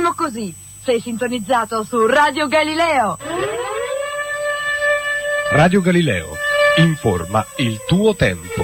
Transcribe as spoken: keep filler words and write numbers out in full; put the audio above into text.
fermo così. Sei sintonizzato su Radio Galileo. Radio Galileo, informa il tuo tempo.